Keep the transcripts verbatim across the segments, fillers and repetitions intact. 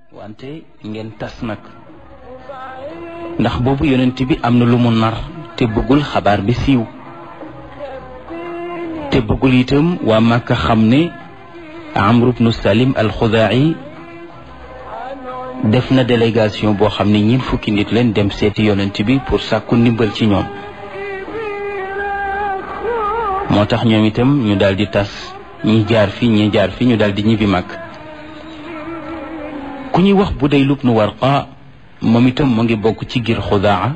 wante ngeen tas nag ndax boobu yonent bi am na lu mu nar te bëggul xabaar bi siiw te bëggul itam waa Màkka xam ne Amru bnu Salim al-Xudaa'i def na délégation boo xam ne ñiin fukki nit leen dem seeti yonent bi pour sàkku ndimbal ci ñoom moo tax ñoom itam ñu daal di tas ñi jaar fi ñi jaar fi ñu daal di ñibbi mag ku ñuy wax Budayl ibnu Warqa moom itam mu ngi bokk ci giir Xudaa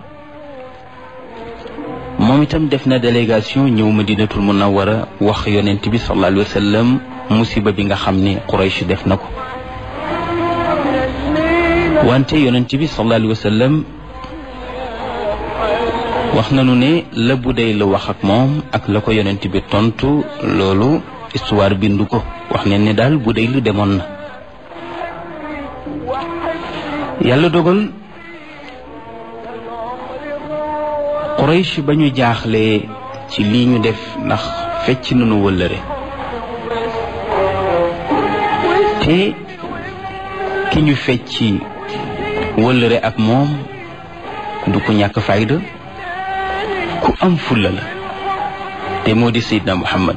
moom itam def na délégation ñëw Madinatul Munawwara wax yonent bi sallallahu alayhi wa sallam musiba bi nga xam ne Quraysh def na ko wante yonent bi sallallahu alayhi wa sallam wax nañu ne la Budayl la wax ak moom ak la ko yonent bi tontu loolu histoire bindu ko wax ne ne daal Budayl demoon na yàlla dogal Quraysh ba ñu jaaxlee ci lii ñu def ndax fecc nañu wëllëre te ki ñu fecci wëllëre ak moom du ko ñàkk fayda ku am fulla la te moo di Seydina Muhammad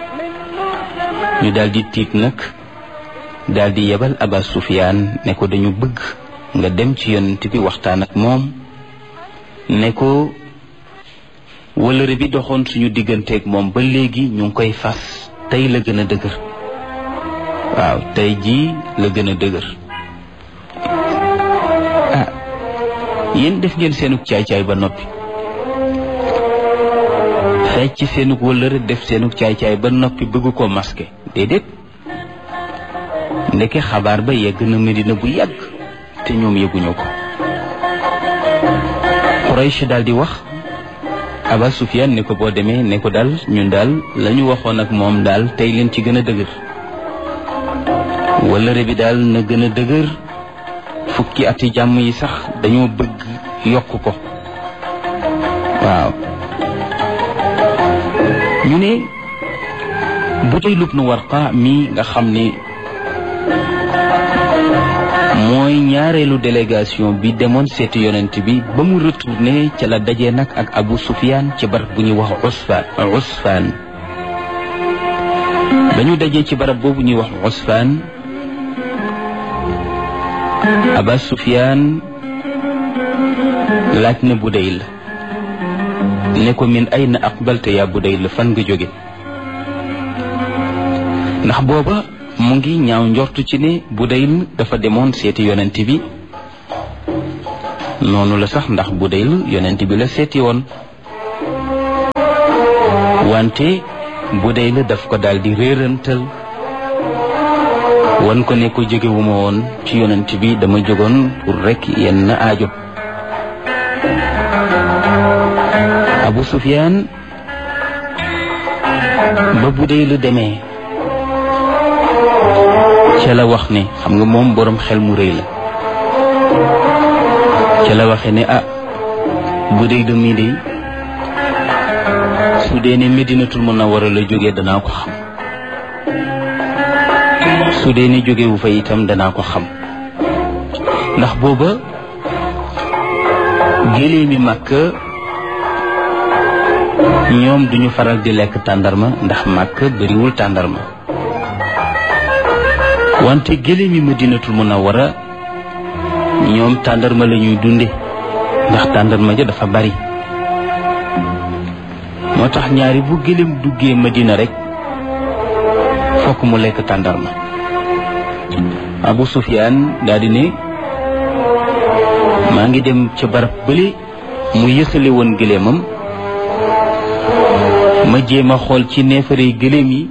ñu daldi tiit nag daldi yebal Aba Sufyaan ne ko dañu bëgg nga dem ci yonent bi waxtaan ak moom ne ko wëllëre bi doxoon suñu digganteeg moom ba léegi ñu ngi koy fas tey la gën a dëgër waaw tey jii la gën a dëgër ah yéen def ngeen seenug caay-caay ba noppi fecc ci seenug wëllëre def seenug caay-caay ba noppi bëgg koo masqué déedéet ndeke xabaar ba yegg na Medina bu yàgg te ñoom yëguñu ko Quraysh daal di wax Aba Sufyaan ne ko boo demee ne ko daal ñun daal la ñu waxoon ak moom daal tey leen ci gën a dëgër wëllëre bi daal na gën a dëgër fukki ati jàmm yi sax dañoo bëgg yokk ko waaw ñu ne Budayl ibnu Warqa mi nga xam ne mooy ñaareelu délégation bi demoon seeti yonent bi ba mu retourné ca la dajee nag ak Abu Sufyaan ci barab bu ñuy wax Usfaan Usfaan ba ñu dajee ci barab boobu ñuy wax Usfaan Aba Sufyaan laaj na Budayl ne ko min ayna aqbalta yaa Budayl fan nga jóge ndax booba mu ngi ñaaw njortu ci ne Budayl dafa demoon seeti yonent bi noonu la sax ndax Budayl yonent bi la seeti woon wante Budayl daf ko daal di réerantal wan ko ne ko jógewuma woon ci yonent bi dama jógoon pour rek yenn aajo Abu Sufyaan ba Budayl demee ca la wax ne xam nga moom boroom xel mu rëy la ca la waxe ne ah Budayl mii de su dee ne Medinatul Munawwara la jógee danaa ko xam su dee ne jógewu fa itam danaa ko xam ndax booba géléemi Makka ñoom duñu faral di lekk tàndarma ndax Makka bariwul tàndarma wante géléemi Madinatul Munawwara ñoom tàndarma la ñuy dunde ndax tàndarma ja dafa bari moo tax ñaari bu gélém duggee Madina rek fokk mu lekk tàndarma Abu Sufyaan daal di ne maa ngi dem ca barab bële mu yësale woon géléemam ma jéem a xool ci neefare géléem yi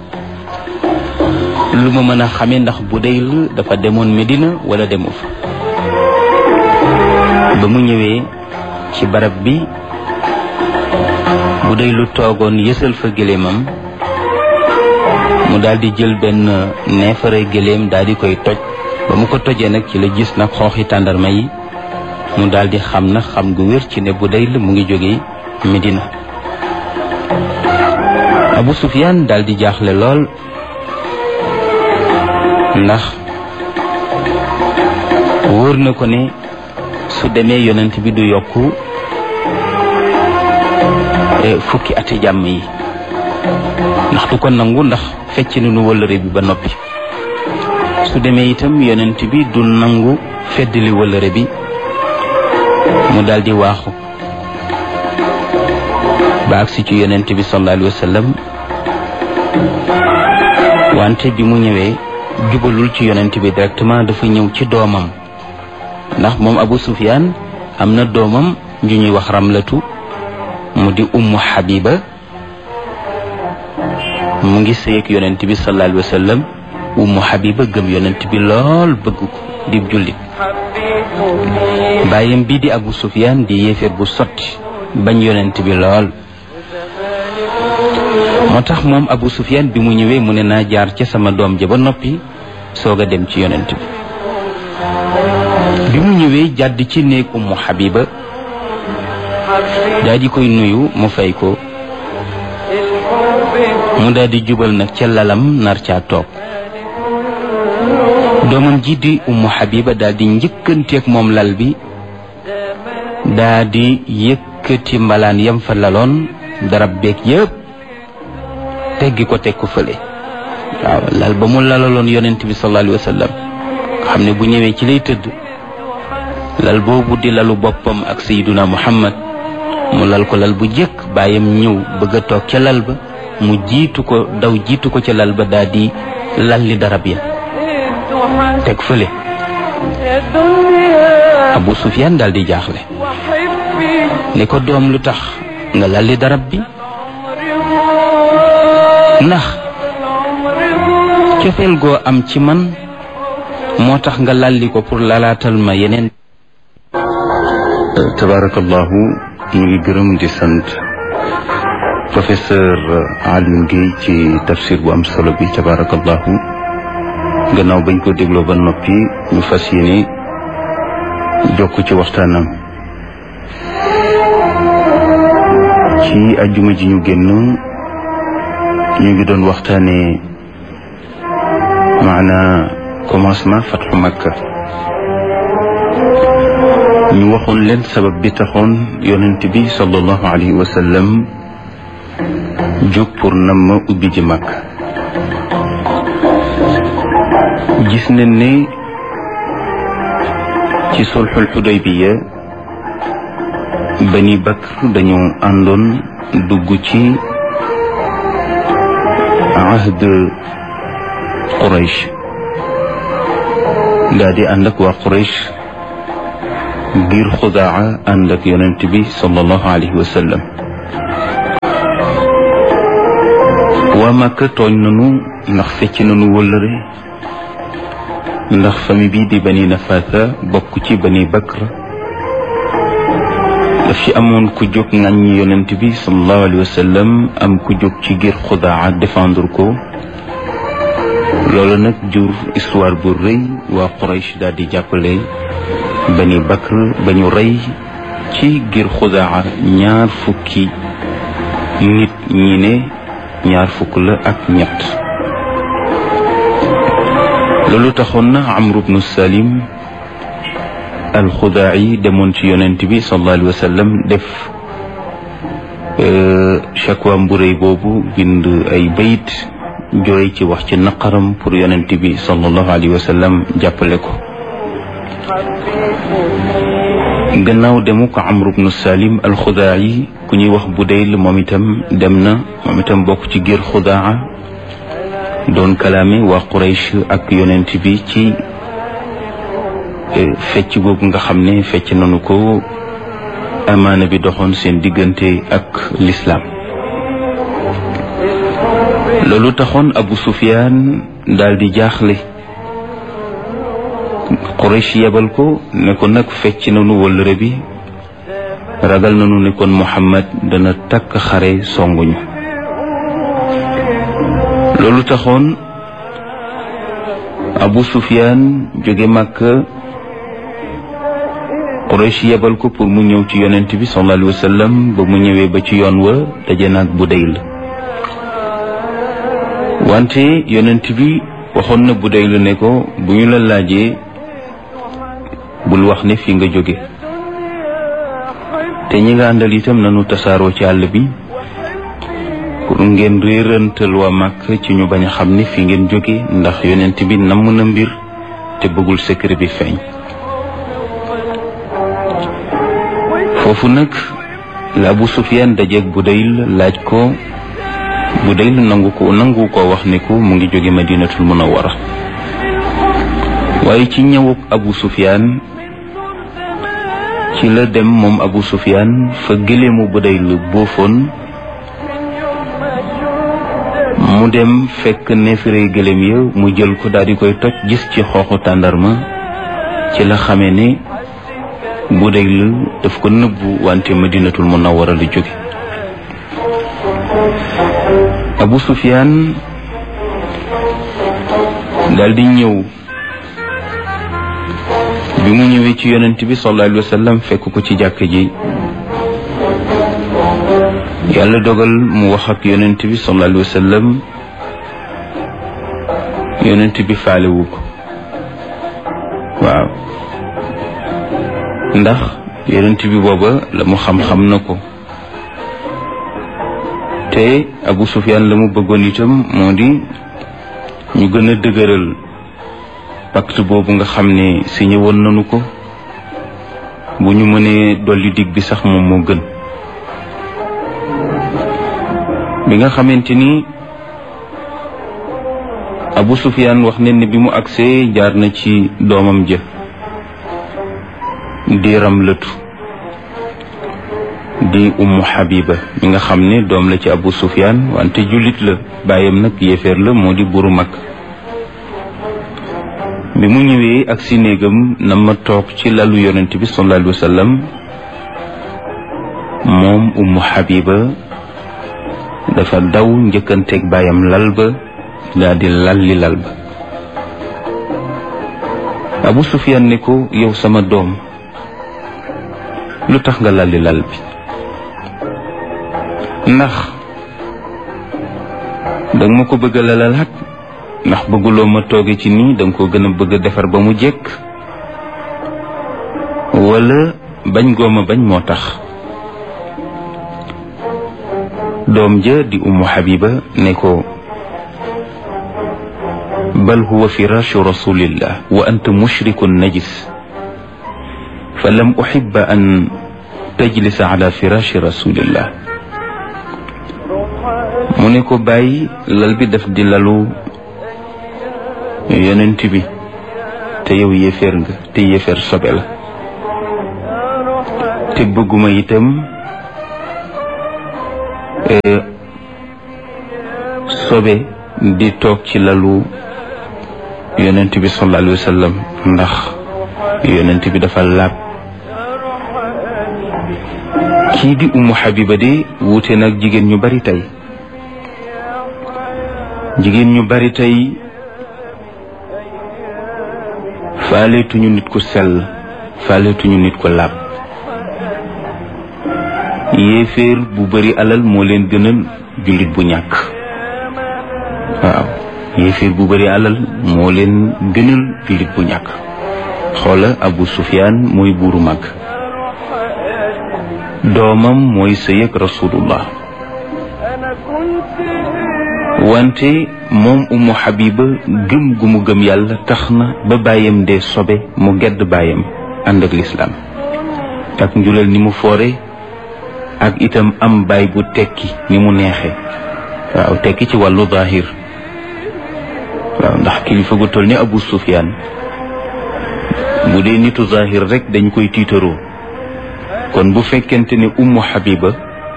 lu ma mën a xamee ndax Budayl dafa demoon Medina wala demu fa ba mu ñëwee ci barab bi Budayl toogoon yësal fa géléemam mu daal di jël benn neefare géléem daal di koy toj ba mu ko tojee nag ci la gis nag xooxi tàndarma yi mu daal di xam na xam gu wér ci ne Budayl mu ngi jóge Medina Abu Sufyaan daal di jaaxle lool ndax wóor na ko ne su demee yonent bi du yokku fukki ati jàmm yi ndax du ko nangu ndax fecc na nu wëllëre bi ba noppi su demee itam yonent bi du nangu feddali wëllëre bi mu daldi waaxu ba agsi ci yonent bi sallallahu alayhi wa sallam wante bi mu ñëwee jubalul ci yonent bi directement dafa ñëw ci doomam ndax moom Abu Sufyaan am na doomam ju ñuy wax Ramlatu mu di Ummu Habiba mu ngi sëy ak yonent bi sallallahu alayhi wa sallam Ummu Habiba gëm yonent bi lool bëgg ko di jullit bàyyam bii di Abu Sufyaan di yéeféer bu sotti bañ yonent bi lool moo tax moom Abu Sufyaan bi mu ñëwee mu ne naa jaar ca sama doom ja ba noppi soog a dem ci yonent bi bi mu ñëwee jàdd ci néeg Ummu Habiba daa di koy nuyu mu fay ko mu daal di jubal nag ca lalam nar caa toog doomam ji di Ummu Habiba daal di njëkkanteeg moom lal bi daa di yëkkati mbalaan yam fa laloon darab beeg yëpp teggi ko teg ko fële waaw lal ba mu lalaloon yonent bi sallallahu alayhi wa sallam xam ne bu ñëwee ci lay tëdd lal boobu di lalu boppam ak Sayyiduna Muhammad mu lal ko lal bu jëkk bàyyam ñëw bëgg a toog ca lal ba mu jiitu ko daw jiitu ko ca lal ba daa di lalli darab ya teg fële Abu Sufyaan daal di jaaxle ne ko doom lu tax nga lalli darab bi ndax cofeel goo am ci man moo tax nga lalli ko pour lalaatal ma yeneen. tabarakallahu ñu ngi gërëm di sant professeur Alioune Guèye ci tafsir bu am solo bi tabarakallahu gannaaw bañ ko dégloo ba noppi ñu fas yéene jokk ci waxtaanam ci ajjuma ji ñu génn ñu ngi doon waxtaane maana commencement fatxu Makka ñu waxoon leen sabab bi taxoon yonent bi sallallahu alayhi wa sallam jóg pour nam ma ubbi ji Makka gis nañ ne ci sulxul Xudaybiya Bani Bakr dañu àndoon dugg ci ahd Quraysh daa di ànd ak waa Quraysh ngir Xudaa ànd ak yonent bi sallallahu alayhi wa sallam waa Makka tooñ nanu ndax fecc nanu wëllëre ndax famille bi di Bani Nafaasa bokk ci Bani Bakr daf ci amoon ku jóg ŋàññi yonent bi sallallahu alayhi wa sallam am ku jóg ci ngir Xudaa défendre ko loolu nag jur histoire bu rëy waa Quraysh daal di jàppale Bani Bakr ba ñu rey ci ngir Xudaa ñaar fukki nit ñi ne ñaar fukk la ak ñett loolu taxoon na Amru bnu Salim al-Xudaa'i demoon ci yonent bi sallallahu alayhi wa sallam def shakwa bu rëy boobu bind ay bayit jooy ci wax ci naqaram pour yonent bi sallallahu alayhi wa sallam jàppale ko gannaaw demu ko Amru bnu Salim al-Xudaa'i ku ñuy wax Budayl moom itam dem na moom itam bokk ci giir Xudaa doon kalaame waa Quraysh ak yonent bi ci fecc boobu nga xam ne fecc nanu ko amaana bi doxoon seen diggante ak lislaam loolu taxoon Abu Sufyaan daal di jaaxle Quraysh yebal ko ne ko nag fecc nanu wëllëre bi ragal nanu ne kon Muhammad dana takk xare songuñu loolu taxoon Abu Sufyaan jóge Makka Quraysh yebal ko pour mu ñëw ci yonent bi sallallahu alayhi wa sallam ba mu ñëwee ba ci yoon wa daje naag Budayl wante yonent bi waxoon na Budayl ne ko bu ñu la laajee bul wax ne fi nga jóge te ñi nga àndal itam nanu tasaaroo ci àll bi pour ngeen réerantal waa Màkk ci ñu bañ a xam ne fi ngeen jóge ndax yonent bi namm na mbir te bëggul secret bi feeñ. foofu nag la Abu Sufyaan dajeeg Budayl laaj ko Budayl nangu ko nangu ko wax ne ko mu ngi jóge Madinatul Munawwara waaye ci ñëwuk Abu Sufyaan ci la dem moom Abu Sufyaan fa gëléemu Budayl boofoon mu dem fekk neefere gëléem ya mu jël ko daal di koy toj gis ci xooxu tàndarma ci la xamee ne Budayl daf ko nëbbu wante Madinatul Munawwara la jóge. Abu Sufyaan daal di ñëw bi mu ñëwee ci yonent bi sallallahu alayhi wa sallam fekk ko ci jàkk ji yàlla dogal mu wax ak yonent bi sallallahu alayhi wa sallam yonent bi faalewu ko waaw ndax yonent bi booba la mu xam-xam na ko te Abu Sufyaan la mu bëggoon itam moo di ñu gën a dëgëral pacte boobu nga xam ne signé woon nañu ko bu ñu mënee dolli dig bi sax moom moo gën. bi nga xamante ni Abu Sufyaan wax ne ni bi mu agsee jaar na ci doomam ja di Ramlatu di Ummu Habiba mi nga xam ne doom la ci Abu Sufyaan wante jullit la baayam nag yéeféer la moo di buuru mag. bi mu ñëwee ak si néegam na ma toog ci lalu yonent bi sallallahu alayhi wa sallam moom Ummu Habiba dafa daw njëkkanteeg baayam lal ba daal di lalli lal ba. Abu Sufyaan ne ko yow sama doom lu tax nga lalli lal bi ndax danga ma ko bëgg a lalalaat ndax bëgguloo ma tooge ci nii danga ko gën a bëgg a defar ba mu jekk wala bañ gooma bañ moo tax. doom ja di Ummu Habiba ne ko bal huwa firashu rasulillah wa anta mushrikun najis fa lam uhibba an tajlisa ala firashi rasulillah. mu ne ko bàyyi lal bi daf di lalu yonent bi te yow yéeféer nga te yéeféer sobe la te bëgguma itam sobe di toog ci lalu yonent bi sallallahu alayhi wa sallam ndax yonent bi dafa laab. kii di Ummu Habiba de wuute nag jigéen ñu bari tey jigéen ñu bari tey faaleetuñu nit ku sell faaleetuñu nit ku laab. yéeféer bu bari alal moo leen gënal jullit bu ñàkk waaw yéeféer bu bari alal moo leen gënal jullit bu ñàkk. xoola Abu Sufyaan mooy buuru mag doomam mooy sëy ak rasulullah wante moom Ummu Habiba gëm gu mu gëm yàlla tax na ba bàyyam dee sobe mu gedd bàyyam ànd ak lislaam ak njulal ni mu foore ak itam am baay bu tekki ni mu neexe waaw tekki ci wàllu zahir waaw ndax kilifa gu toll ni Abu Sufyaan bu dee nitu zahir rek dañ koy tiitaroo kon bu fekkente ne Ummu Habiba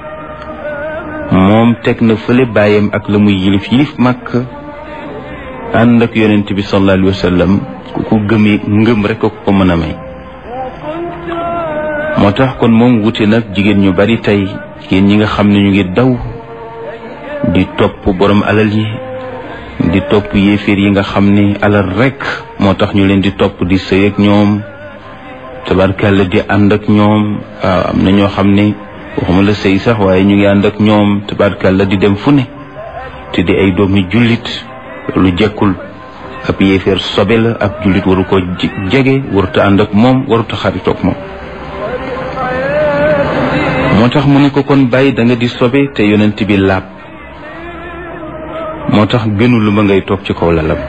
moom teg na fële baayam ak la muy yilif yilif Makka ànd ak yonent bi sallallahu alayhi wa sallam ku ko gëmee ngëm rek ko ko mën a may. moo tax kon moom wuute nag jigéen ñu bari tey jigéen ñi nga xam ne ñu ngi daw di topp borom alal yi di topp yéeféer yi nga xam ne alal rek moo tax ñu leen di topp di sëy ak ñoom tabarkàlla di ànd ak ñoom waaw am na ñoo xam ne waxuma la sëy sax waaye ñu ngi ànd ak ñoom tabarkàlla di dem fu ne te di ay doomi jullit lu jekkul ab yéeféer sobe la ab jullit waru ko jege waruta ànd ak moom waruta xaritoog moom. moo tax mu ne ko kon bàyyi da nga di sobe te yonent bi laab, moo tax gënu lu ma ngay toog ci kaw lalam.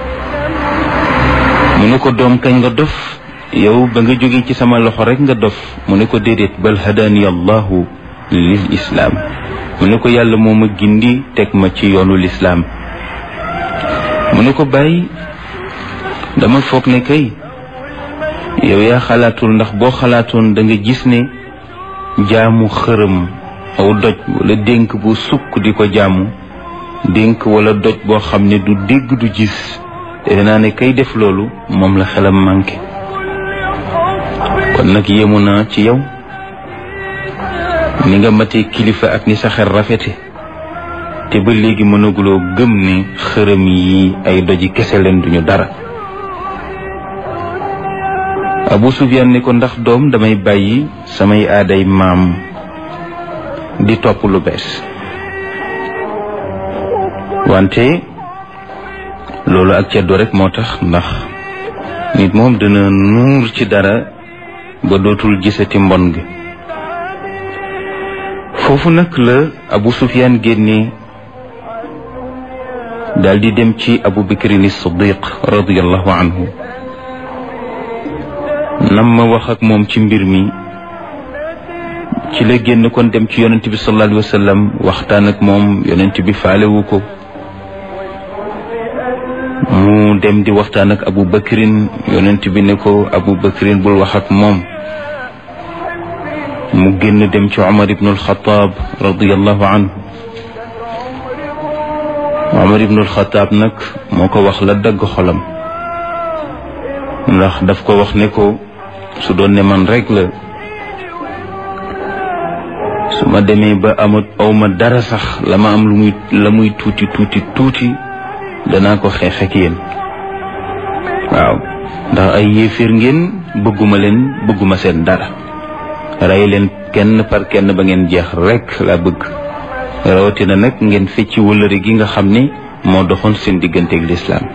mu ne ko doom kañ nga dof, yow ba nga jóge ci sama loxo rek nga dof. mu ne ko déedéet, bal hadani allahu lil islaam. mu ne ko yàlla moo ma gindi teg ma ci yoonu lislaam. mu ne ko bàyyi dama foog ne kay yow yaa xalaatul, ndax boo xalaatoon da nga gis ne jaamu xërëm aw doj wala dénk bu sukk di ko jaamu, dénk wala doj boo xam ne du dégg du gis, defe naa ne kay def loolu moom la xelam manqué. kon nag yéemu naa ci yow ni nga matee kilifa ak ni sa xel rafete, te ba léegi mënaguloo gëm ni xërëm yi ay doji kese leen duñu dara. Abu Sufyaan ne ko ndax doom damay bàyyi samay aaday maam di topp lu bees. wante loolu ak ceddo rek moo tax, ndax nit moom dina nuur ci dara ba dootul gisati mbon gi. foofu nag la Abu Sufyaan génne daal di dem ci Abu Bakrin as-Siddiq radiyallahu anhu, nam ma wax ak moom ci mbir mi. ci la génn kon dem ci yonent bi sallallahu alayhi wa sallam waxtaan ak moom. yonent bi faalewu ko, mu dem di waxtaan ak Abu Bakrin. yonent bi ne ko Abu Bakrin bul wax ak moom. mu génn dem ci Umar ibn al-Khattab radiyallahu anhu. Umar ibn al-Khattab nag moo ko wax la dagg xolam, ndax daf ko wax ne ko su doon ne man rek la, su ma demee ba amut awma dara sax, la ma am lu muy la muy tuuti tuuti tuuti danaa ko xeex ak yéen. waaw, ndax ay yéeféer ngeen, bëgguma leen bëgguma seen dara. rey leen kenn par kenn ba ngeen jeex rek laa bëgg, rawatina nag ngeen fecci wëllëre gi nga xam ne moo doxoon seen digganteeg lislaam.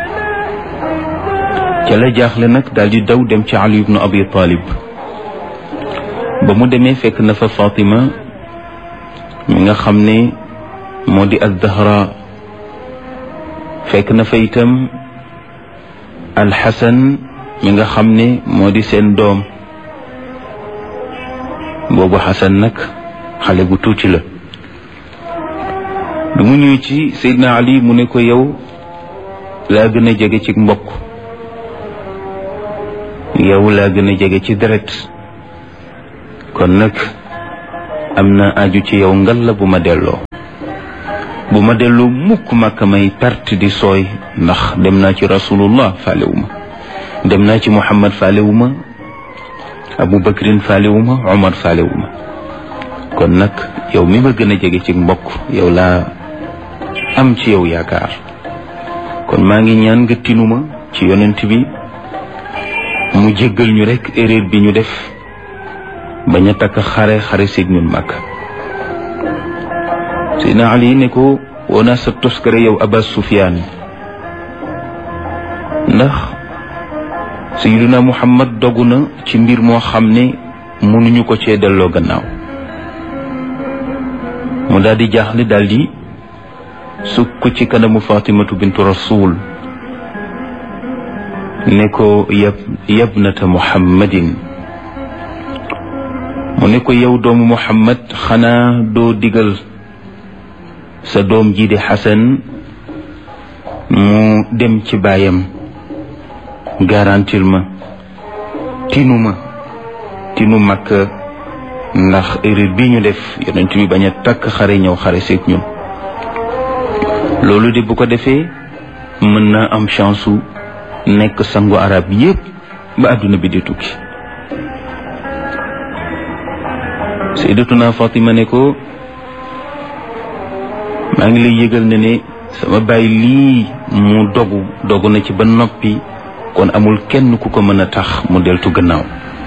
ca la jaaxle nag daal di daw dem ci Ali ibnu Abi Talib. ba mu demee fekk na fa Fatima mi nga xam ne moo di az-Zahra, fekk na fa itam Al-Hasan mi nga xam ne moo di seen doom. boobu Hasan nag xale bu tuuti la. bi mu ñëwee ci Seydina Ali mu ne ko yow laa gën a jege ci mbokk, yow laa gën a jege ci deret, kon nag am na aju ci yow ngal la bu ma delloo bu ma delloo mukk Makka may perte di sooy, ndax dem naa ci Rasulullah faalewuma, dem naa ci Muhammad faalewuma, Abu Bakrin faalewuma, Umar faalewuma. kon nag yow mi ma gën a jege ci mbokk, yow laa am ci yow yaakaar. kon maa ngi ñaan nga tinuma ci yonent bi mu jéggal ñu rek erreur bi ñu def bañ a takk xare xare sig ñun Makka. Seydina Ali ne ko woonaa sa toskare yow Aba Sufyaan, ndax Sayyiduna Muhammad dogu na ci mbir moo xam ne mënuñu ko cee delloo gannaaw. mu daal di jaaxle, daal di sukk ci kanamu Fatimatu bintu Rasul ne ko yab yabnata Muhammadin, mu ne ko yow doomu Muhammad, xanaa doo digal sa doom ji di Xasan mu dem ci baayam garantil ma tinu ma tinu Makka, ndax erreur bi ñu def yonent bi bañ a takk xare ñëw xare seeg ñun. loolu de bu ko defee mën naa am chance su nekk sangu arab yépp ba àdduna bi di tukki. Sayyidatuna Fatima ne ko maa ngi lay yëgal ne ne sama baay lii mu dogu dogu na ci ba noppi, kon amul kenn ku ko mën a tax mu deltu gannaaw.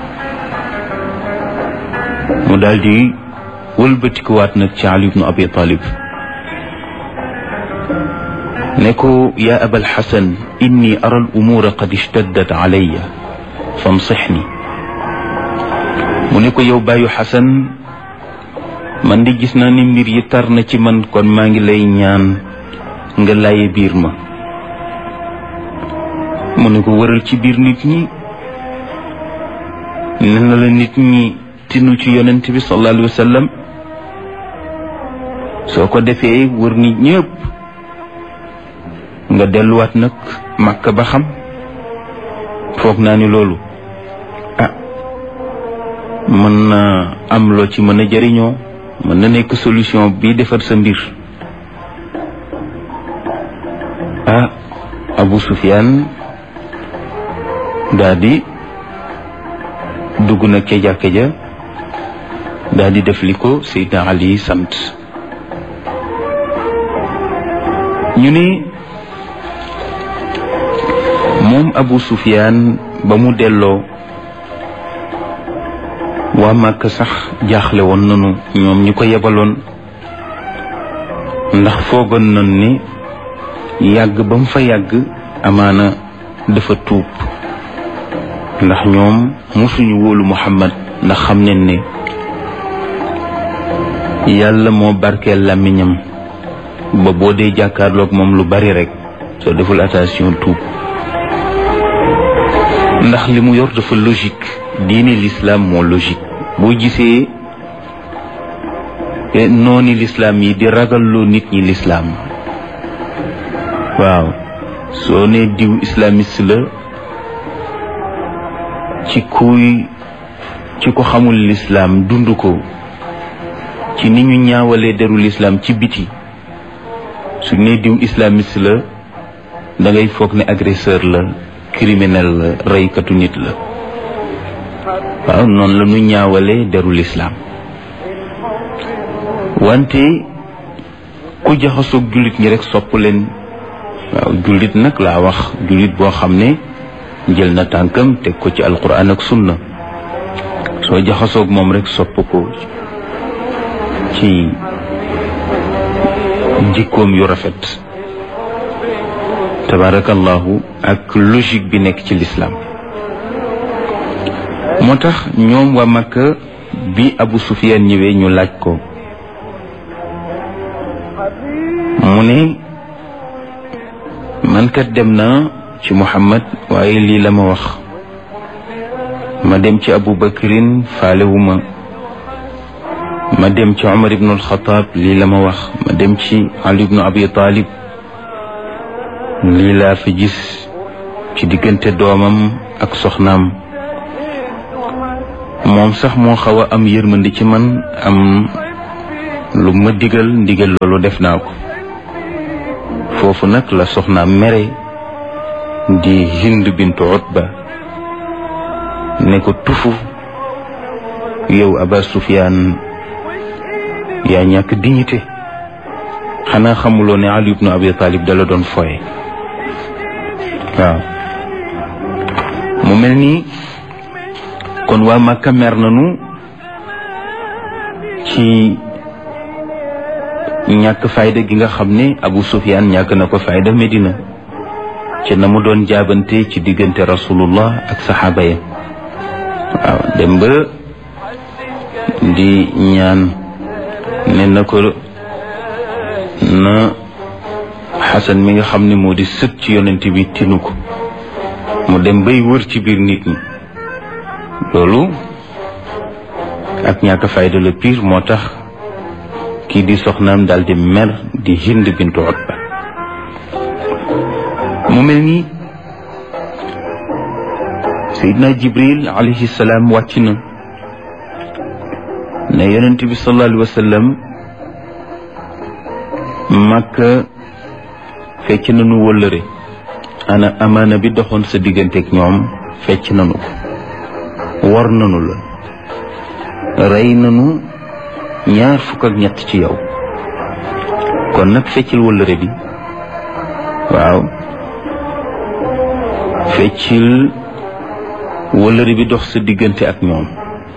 mu daldi wëlbatikuwaat nag ci Ali ibnu Abi Talib ne ko yaa abal xasan inni ara al umuura qad ishtaddat alayya fansixni mu ne ko yow bàyyu xasan man di gis naa ni mbir yi tar na ci man kon maa ngi lay ñaan nga laaye biir ma mu ne ko wëral ci biir nit ñi ne na la nit ñi tinu ci yonent bi sallallahu alayhi wa sallam soo ko defee wër nit ñëpp nga delluwaat nag Makka ba xam foog naa ni loolu ah mën na am loo ci mën a jëriñoo mën na nekk solution bii defar sa mbir ah Abu Sufyaan daa di dugg nag ca jàkka ja daa di def li ko Seydina Ali sant ñu ne moom Abu Sufyaan ba mu delloo waa Màkka sax jaaxle woon nanu ñoom ñi ko yebaloon ndax foogoon nañ ni yàgg ba mu fa yàgg amaana dafa tuub ndax ñoom musuñu wóolu Muhammad ndax xam nañ ne yàlla moo barkeel làmmiñam ba boo dee jàkkaarloog moom lu bari rek soo deful attention tuub ndax li mu yor dafa logique diine l'islam moo logique boo gisee nooni l'islam yi di ragalloo nit ñi l'islam waaw soo ne diw islamiste la ci kuy ci ko xamul l'islam dund ko ci ni ñu ñaawalee deru l'islam ci biti su ne diw islamiste la da ngay foog ne agresseur la criminel la reykatu nit la waaw noonu la ñu ñaawalee deru l'islam wante ku jaxasoog jullit ñi rek sopp leen waaw jullit nag laa wax jullit boo xam ne jël na tànkam teg ko ci alquran ak sunna soo jaxasoog moom rek sopp ko ci jikkoom yu rafet tabarakallahu ak logique bi nekk ci l'islam moo tax ñoom waa Makka bi Abu Sufyaan ñëwee ñu laaj ko mu ne man kat dem naa ci Muhammad waaye lii la ma wax ma dem ci Abu Bakrin faalewuma ma dem ci Umar ibn al-Khattab lii la ma wax ma dem ci Ali ibn Abi Talib lii laa fi gis ci diggante doomam ak soxnaam moom sax moo xaw a am yërmandi ci man am lu ma digal ndigal loolu def naa ko foofu nag la soxnaam mere di Hind bintu Utba ne ko tufu yow Aba Sufyaan yaa ñàkk dignité xanaa xamuloo ne Ali ibn Abi Talib dala doon foye waaw mu mel ni kon waa Makka mer nanu ci ñàkk fayda gi nga xam ne Abu Sufyaan ñàkk na ko fayda Medina ci na mu doon jaabante ci diggante rasulullah ak saxaaba ya waaw dem ba di ñaan ne na ko na Xasan mi nga xam ne moo di sët ci yonent bi tinu ko mu dem bay wër ci biir nit ñi loolu ak ñàkk fayda la pire moo tax kii di soxnaam daal di mer di Hind bintu Utba mu mel ni Seydina Jibril alayhi salaam wàcc na ne yonent bi sallallahu alayhi wa sallam Makka fecc nañu wëllëre ana amaana bi doxoon sa digganteeg ñoom fecc nañu ko war nañu la rey nañu ñaar fukk ak ñett ci yow kon nag feccil wëllëre bi waaw feccil wëllëre bi dox sa diggante ak ñoom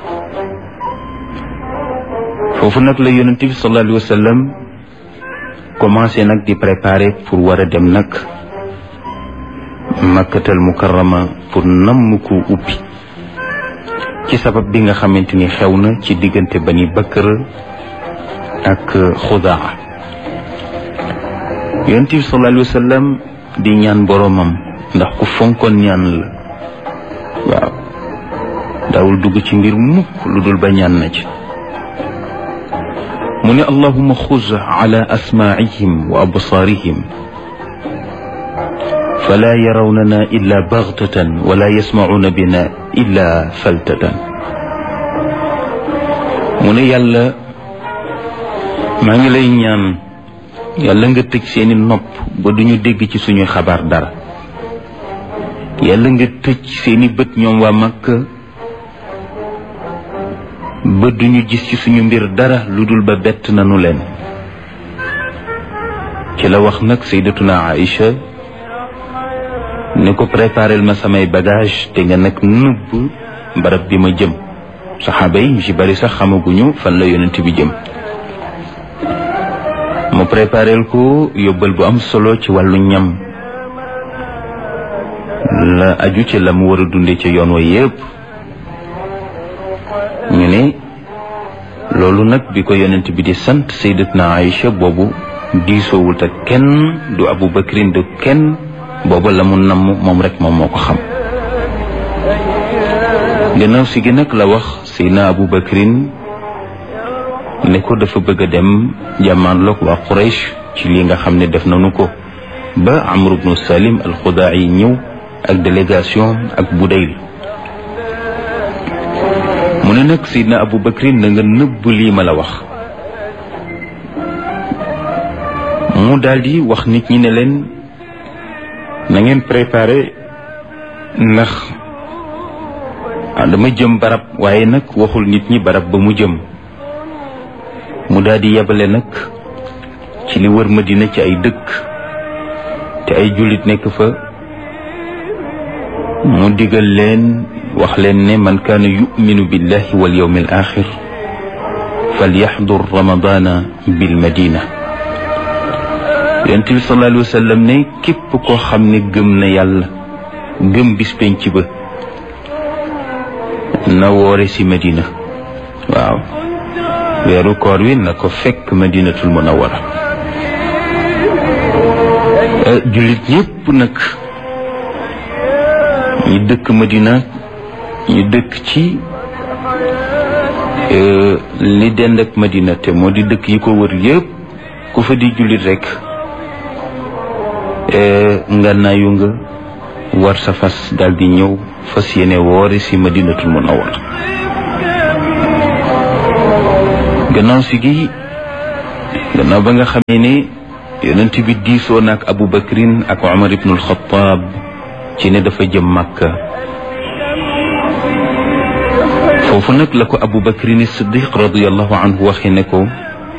foofu nag la yonent bi sallallahu alayhi wa sallam commencé nag di préparer pour war a dem nag Makkatal Mukarrama pour namm ko ubbi ci sabab bi nga xamante ni xew na ci diggante Bani Bakr ak Xudaa. Yonent bi sallallahu alayhi wa sallam di ñaan boromam ndax ku fonkoon ñaan la waaw daawul dugg ci mbir mukk lu dul ba ñaan na ci mu ne allahumma xuz ala asmaa'ihim wa absaarihim fala yarawnana illa baghtatan wala yasma'una bina illa faltatan. mu ne yàlla maa ngi lay ñaan yàlla nga tëj seeni nopp ba duñu dégg ci suñuy xabaar dara, yàlla nga tëj seeni bët ñoom waa Makka ba duñu gis ci suñu mbir dara lu dul ba bett nanu leen. ci la wax nag sayyidatuna Aïcha ne ko préparel ma samay bagage te nga nag nëbb barab bi ma jëm. saxaaba yi ñu ci bari sax xamaguñu fan la yonent bi jëm. mu préparel ko yóbbal bu am solo ci wàllu ñam la aju ci la mu war a dunde ca yoon wa yépp. ñu ne loolu nag bi ko yonent bi di sant sayyidatuna Aïcha boobu diisoowul te kenn du Abu Bakrin du kenn booba la mu namm moom rek moom moo ko xam. gannaaw si gi nag la wax Seydina Abu Bakrin ne ko dafa bëgg a dem jàmmaarloog waa Quraysh ci li nga xam ne def nañu ko ba Amr ibnu Salim al-Xudaa'i ñëw ak délégation ak Budayl. mu ne nag Seydina Abu Bakrin na nga nëbb lii ma la wax. mu daldi wax nit ñi ne leen na ngeen préparé ndax dama jëm barab waaye nag waxul nit ñi barab ba mu jëm. mu daldi yebale nag ci li wër Madina ci ay dëkk te ay jullit nekk fa mu digal leen wax leen ne man kaana yuminu billahi wal yawmi al axir falyaxdur ramadana bil madina. yonent bi sallallahu alayhi wa sallam ne képp koo xam ne gëm na yàlla gëm bis penc ba na woore ci Madina. waaw weeru koor wi na ko fekk Madinatul Munawwara. jullit yépp nag ñi dëkk Madina ñu dëkk ci li dend ak Madina te moo di dëkk yi ko wër yépp ku fa di jullit rek nga nayu nga war sa fas daldi ñëw fas yéene woore ci Madinatul Munawwara. gannaaw si gi gannaaw ba nga xamee ne yonent bi diisoo na ak Abu Bakrin ak Umar ibn al-Khattab ci ne dafa jëm Makka. foofu nag la ko Abu Bakrin as-Siddiq radiyallahu anhu waxe ne ko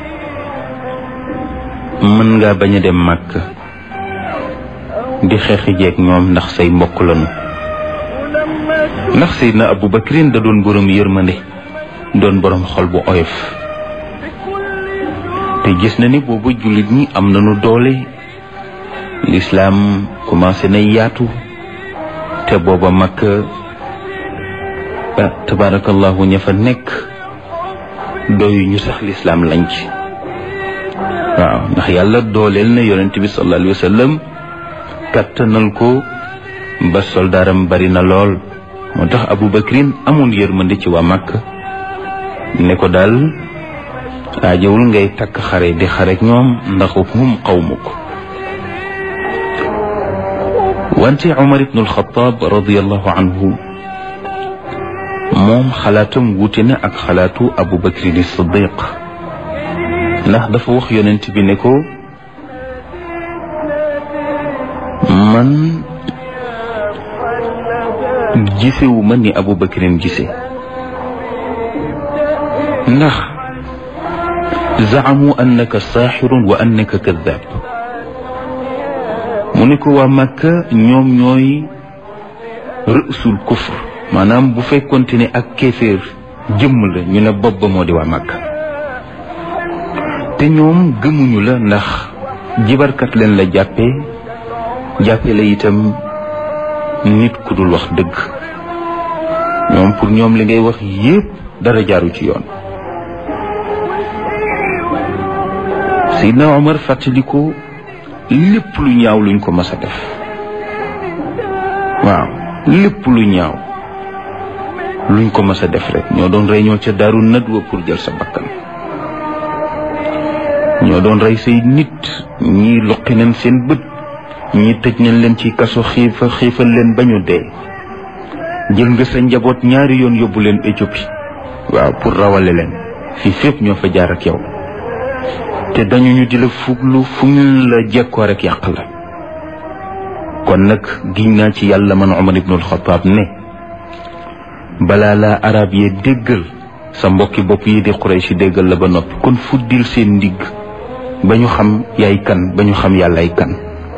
mën ngaa bañ a dem Makka di xeexi jeeg ñoom ndax say mbokk lañu. ndax Seydina Abu Bakrin da doon borom yërmande doon borom xol bu oyof te gis na ni boobu jullit ñi am nañu doole, lislaam commencé na yaatu te booba Makka tabarakallahu ña fa nekk doyu ñu sax lislaam lañ ci. waaw ndax yàlla dooleel na yonent bi sallallahu alayhi wa sallam kattanal ko ba soldaaram bari na lool. moo tax Abu Bakrin amoon yërmande ci waa Makka ne ko daal aajowul ngay takk xare di xare ak ñoom ndax hum qawmuk. wante Umar ibn al-Khattab radiyallahu anhu moom xalaatam wuute na ak xalaatu Abu Bakrin as-Siddiq ndax dafa wax yonent bi ne ko man gisewu ma ni Abu Bakrin gise ndax zaamu annaka saaxirun wa annaka kaddaab. mu ne ko waa Makka ñoom ñooy rësul kufr maanaam bu fekkonte ne ak kéeféer jëmm la ñu ne bopp ba moo di waa Makka te ñoom gëmuñu la ndax jibarkat leen la jàppee jàppee la itam nit ku dul wax dëgg ñoom pour ñoom li ngay wax yépp dara jaaru ci yoon. Seydina Omar fàttali ko lépp lu ñaaw luñ ko mas a def waaw lépp lu ñaaw luñ ko mas a def rek ñoo doon rey ñoo ca Daaru Nadwa pour jël sa bakkan ñoo doon rey say nit ñii loqi nañ seen bët ñii tëj nañ leen ci kaso xiifa xiifal leen ba ñu dee jël nga sa njaboot ñaari yoon yóbbu leen Éthiopie waaw pour rawale leen fii fépp ñoo fa jaar ak yow te dañu ñu di la fuglu fu ñu la jekkoo rek yàq la. kon nag giñ naa ci yàlla man Omar ibnul Xataab ne balaa laa arab yee déggal sa mbokki bopp yi di Quraysh déggal la ba noppi kon fuddil seen ndigg ba ñu xam yaay kan ba ñu xam yàllaay kan.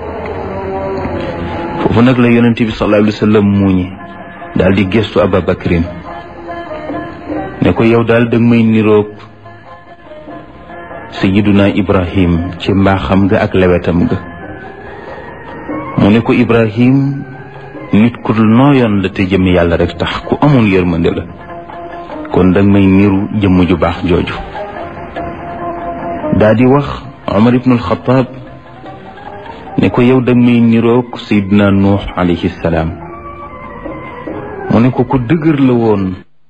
foofu nag la yonent bi sallallahu alayhi wa sallam muuñi daal di gestu Ababakrin ne ko yow daal danga may niroog Sayyiduna Ibrahim ci mbaaxam nga ak lewetam nga. mu ne ko Ibrahim nit ku nooyoon la te jëmm yàlla rek tax ku amoon yërmande la kon danga may niru jëmm ju baax jooju. daa di wax Omar ibnul Xataab ne ko yow danga may niroog Seydina Nuux alayhi salaam. mu ne ko ku dëgër la woon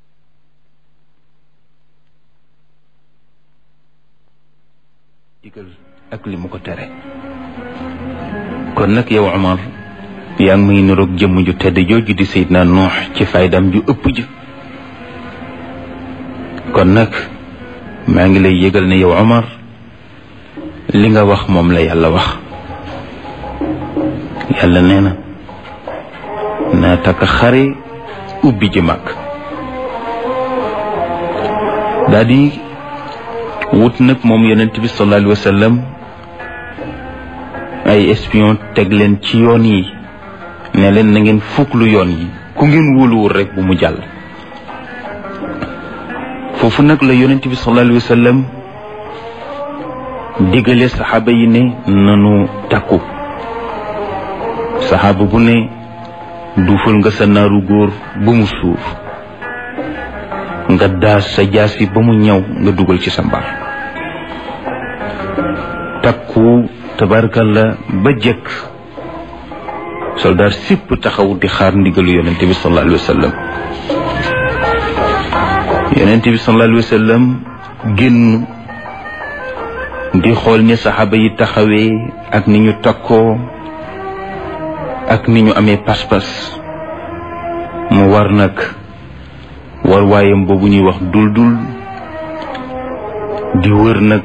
digal ak li mu ko tere. kon nag yow Omar yaa ngi may niroog jëmm ju tedd jooju di Seydina Nuux ci faydam ju ëpp ji. kon nag maa ngi lay yëgal ne yow Omar li nga wax moom la yàlla wax. yàlla nee na naa takk xare ubbi ji mag daa di wut nag moom yonent bi sallallahu alayhi wa sallam ay espion teg leen ci yoon yi ne leen na ngeen fuklu yoon yi ku ngeen wóoluwul rek bu mu jàll. foofu nag la yonent bi sallallahu alayhi wa sallam digale saxaaba yi ne nanu takku. saxaaba bu ne duufal nga sa naaru góor ba mu suuf nga daas sa jaasi ba mu ñaw nga dugal ci sa mbar takku tabarkalla ba jëkk soldaar sipp taxaw di xaar ndigalu yonente bi sallallahu alayhi wa sallam. yonente bi sallallahu alayhi wa sallam génn di xool ni saxaaba yi taxawee ak ni ñu takkoo ak ni ñu amee pas-pas mu war nag war waayam boobu ñuy wax dul dul di wër nag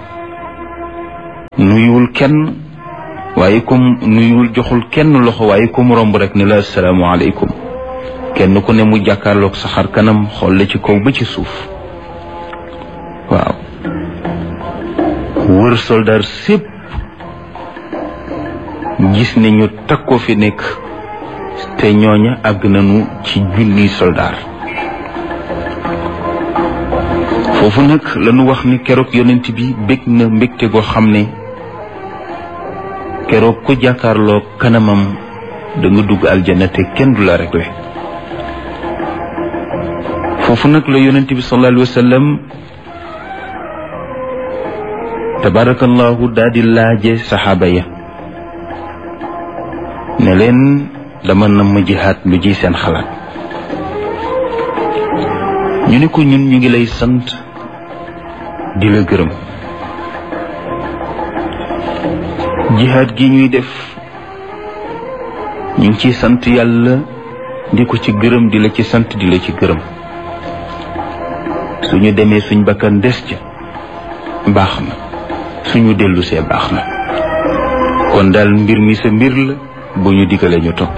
nuyuwul kenn waaye comme nuyuwul joxul kenn loxo waaye comme romb rek ne la assalaamu aleykum kenn ku ne mu jàkkaarloog sa xar kanam xool la ci kaw ba ci suuf. waaw wër soldaar sépp gis ne ñu takkoo fi nekk te ñooña àgg nañu ci junniy soldaar. foofu nag lañu wax ni keroog yonent bi bég na mbégte goo xam ne keroog ku jàkkaarloo kanamam da nga dugg aljana te kenn du la réglé. foofu nag la yonent bi sallallahu alayhi wa sallam tabarakallahu daal di laaje saxaaba ya ne leen dama na ma jihaat lu ji seen xalaat. ñu ne ko ñun ñu ngi lay sant di la gërëm. jihaat gi ñuy def ñu ngi ciy sant yàlla di ko ci gërëm di la ci sant di la ci gërëm. suñu demee suñ bakkan des ca baax na suñu dellu see baax na kon daal mbir mi sa mbir la bu ñu diggalee ñu topp.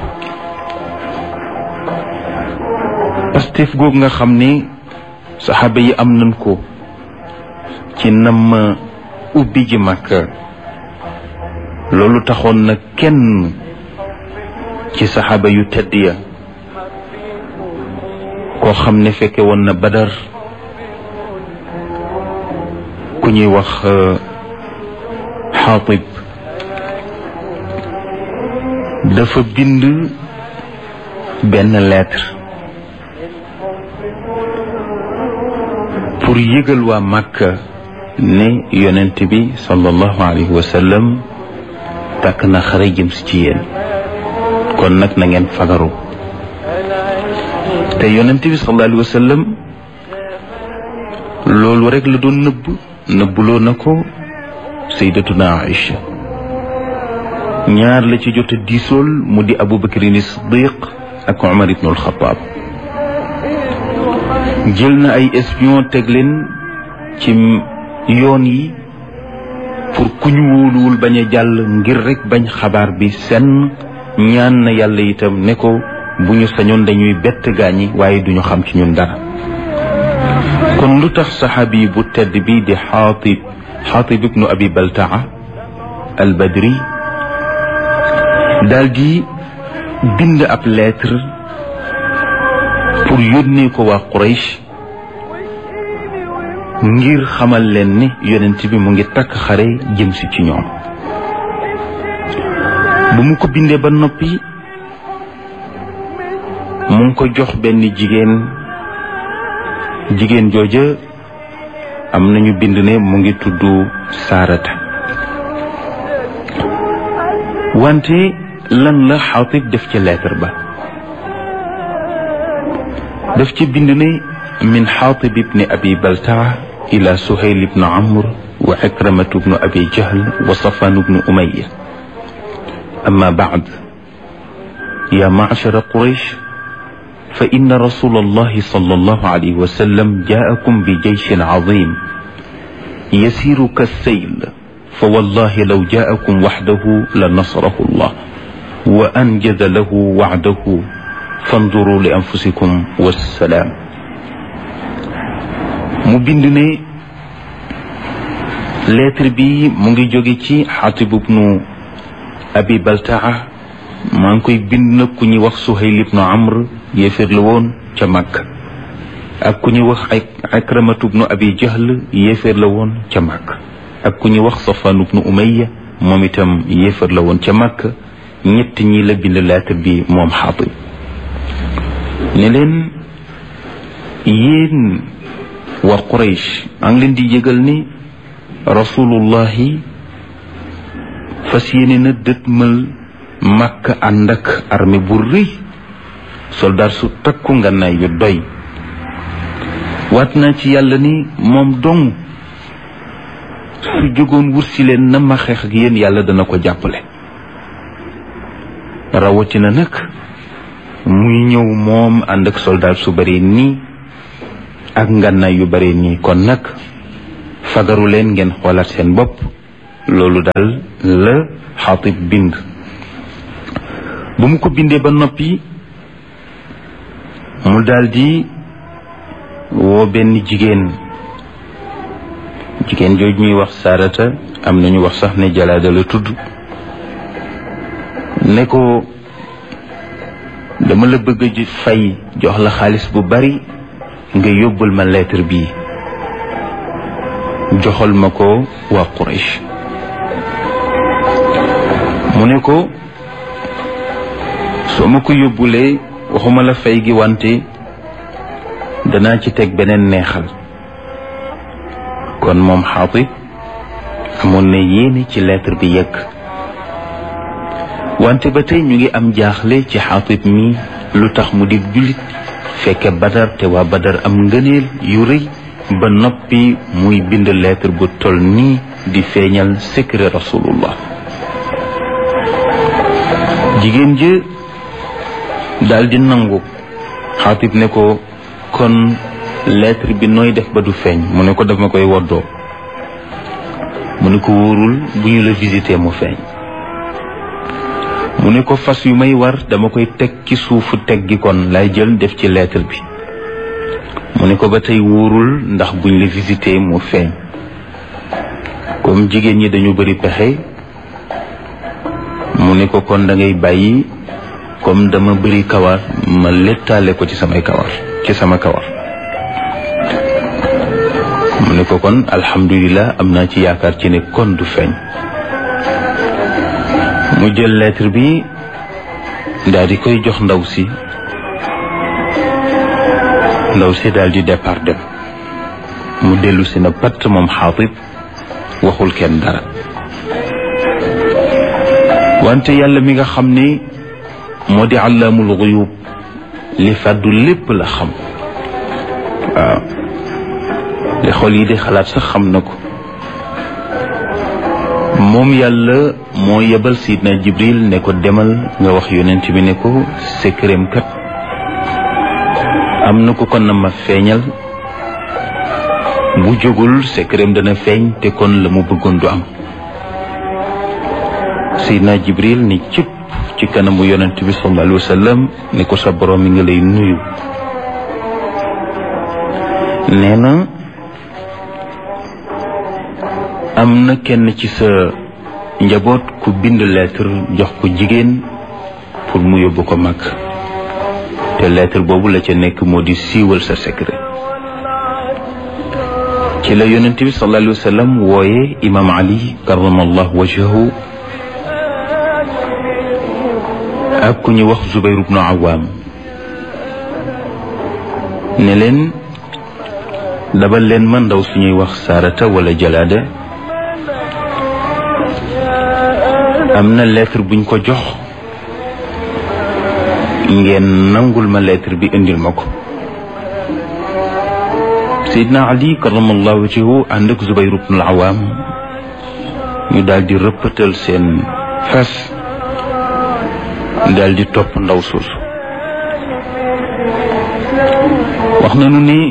Pastef googu nga xam ne saxaaba yi am nañ ko ci nam ubbi ji Makka loolu taxoon na kenn ci saxaaba yu tedd ya koo xam ne fekke woon na Badar ku ñuy wax Xaatib dafa bind benn lettre pour yëgal waa Makka ne yonent bi sallallahu alayhi wa sallam takk na xare jëm si ci yéen kon nag na ngeen fagaru te yonent bi sallallahu alayhi wa sallam loolu rek la doon nëbb nëbbuloo na ko sayyidatuna Aïcha ñaar la ci jot a diisool mu di Abu Bakrin Siddiq ak Umar ibn al-Khattab jël na ay espion teg leen ci yoon yi pour ku ñu wóoluwul bañ a jàll ngir rek bañ xabaar bi senn ñaan na yàlla itam ne ko bu ñu sañoon dañuy bett gaañi waaye duñu xam ci ñun dara kon lu tax saxaabi bu tedd bi di Xaatib Xaatib ibnu Abi Baltaa al Badri daal di bind ab lettre pour yónnee ko waa Quraysh ngir xamal leen ni yonent bi mu ngi takk xare jëm si ci ñoom bu mu ko bindee ba noppi mu ngi ko jox benn jigéen jigéen jooja am nañu bind ne mu ngi tudd Saarata wante lan la Xaatib def ci lettre ba daf ci bind ne min Xaatib ibni Abi Baltaa ila Suhayl ibn Amr wa Ikramatu ibn Abi Jahl wa Safwan ibn Umayya amma ba'd ya ma'shara Quraysh fa inna rasulallahi sallallahu alayhi wa sallam ja'akum bi jayshin 'azim yasiru kas-sayl fa wallahi law ja'akum wahdahu lanasarahu Allah wa anjaza lahu wa'dahu fanzuru li anfusikum wassalaam mu bind ne lettre bi mu ngi jóge ci Xaatib ibnu Abi Baltaa maa ngi koy bind nag ku ñuy wax Suhayl ibnu Amr yéeféer la woon ca Makka ak ku ñuy wax ay Ikramatu ibnu Abi Jahl yéeféer la woon ca Makka ak ku ñuy wax Safwan ibnu Umayya moom itam yéeféer la woon ca Makka ñett ñi la bind lettre bi moom Xaatib ne leen yéen waa Quraysh maa ngi leen di yëgal ni rasulullahi fas yéene na dëtmal Makka ànd ak armée bu rëy soldat su takku ngànnaay yu doy waat naa ci yàlla ni moom dong su jógoon wut si leen na ma xeex ak yéen yàlla dana ko jàppale rawatina nag muy ñëw moom ànd ak soldat su bare nii ak ngànnaay yu bare nii kon nag fagaru leen ngeen xoolaat seen bopp loolu daal la Xaatib bind bu mu ko bindee ba noppi mu daldi woo benn jigéen jigéen jooju ñuy wax Saarata am nañu wax sax ne Jalaada la tudd ne ko dama la bëgg a fay jox la xaalis bu bari nga yóbbul ma lettre bii joxal ma ko waa Quraysh mu ne ko soo ma ko yóbbulee waxuma la fay gi wante danaa ci teg beneen neexal kon moom Xaatib amoon na yéene ci lettre bi yegg wante ba tey ñu ngi am jaaxle ci Xaatib mi lu tax mu di jullit fekke Badar te waa Badar am ngëneel yu rëy ba noppi muy bind lettre bu toll nii di feeñal secret rasulullah jigéen ji daal di nangu Xaatib ne ko kon lettre bi nooy def ba du feeñ mu ne ko daf ma koy woddoo mu ne ko wóorul bu ñu la visité mu feeñ mu ne ko fas yu may war dama koy teg ci suufu teg gi kon lay jël def ci lettre bi mu ne ko ba tey wóorul ndax buñ la visité mu feeñ comme jigéen ñi dañu bari pexe mu ne ko kon da ngay bàyyi comme dama bari kawar ma lettaale ko ci samay kawar ci sama kawar mu ne ko kon alhamdulilah am naa ci yaakaar ci ne kon du feeñ mu jël lettre bi daal di koy jox ndaw si ndaw si daal di départ dem mu dellu si na patt moom Xaatib waxul kenn dara wante yàlla mi nga xam ne moo di allaamul xuyub li fàddu lépp la xam waaw li xol yi di xalaat sax xam na ko moom yàlla moo yebal Sidna Jibril ne ko demal nga wax yonent bi ne ko secret kat am na ko kon na ma feeñal bu jógul secret dana feeñ te kon la mu bëggoon du am Sidna Jibril ni cëpp ci kanamu yonent bi sallallahu alayhi wa sallam ne ko sa borom mi nga lay nuyu nee na am na kenn ci sa njaboot ku bind lettre jox ko jigéen pour mu yóbbu ko mag te lettre boobu la ca nekk moo di siiwal sa secret ci la yonent bi sallallahu alayhi wa sallam wooye imam Ali karamallahu wajhahu ak ku ñu wax Zubayr ibnu Awam ne leen dabal leen ma ndaw suñuy wax Sarata wala Jalada am na lettre buñ ko jox ngeen nangul ma lettre bi indil ma ko Seydina Ali karamallahu wajhahu ànd ak Zubayr ibnu Awam ñu daal di rëppatal seen fas daal di topp ndaw soosu wax nañu ni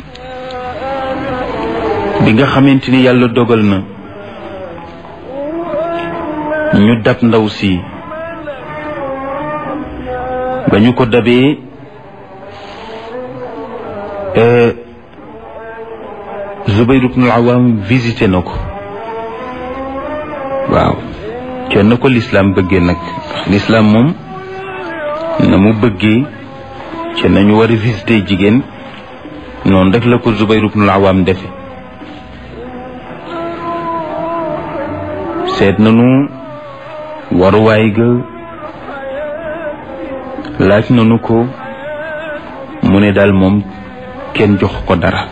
bi nga xamante ni yàlla dogal na ñu dab ndaw si ba ñu ko dabee Zubayr ibn al-Awwam visité na ko waaw kenn ko lislaam bëggee nag lislaam moom na mu bëggee ci nañu war a visité jigéen noonu rek la ko Zubayr ibn al-Awwam defe seet nañu waruwaay ga laaj nañu ko mu ne daal moom kenn jox ko dara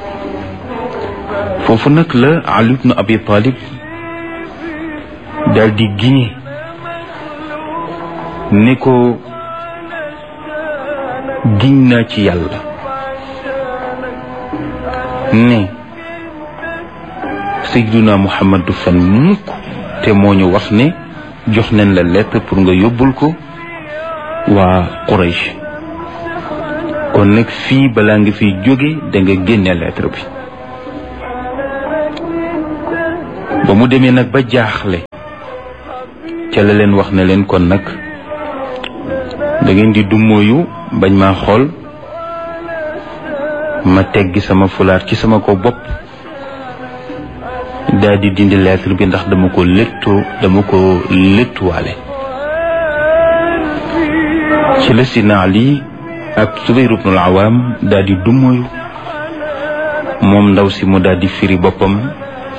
foofu nag la Ali ibn Abi Talib daal di giñe ne ko giñ naa ci yàlla ne Seydina Muhammad du fen mukk te moo ñu wax ne jox nañ la lettre pour nga yóbbul ko waa Quraysh kon nag fii balaa nga fiy jóge da nga génne lettre bi ba mu demee nag ba jaaxle ca la leen wax ne leen kon nag da ngeen di dummóoyu bañ maa xool ma teggi sama fulaar ci sama ko bopp daal di dindi lettre bi ndax dama ko léttoo dama ko léttuwaale ci la Sidna Ali ak Zubayr ibn al-Awwam daal di dummóoyu moom ndaw si mu daal di firi boppam